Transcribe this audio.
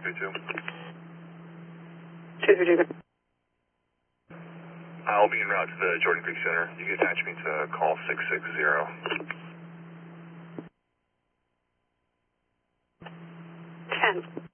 232. I'll be en route to the Jordan Creek Center. You can attach me to call 660. 10.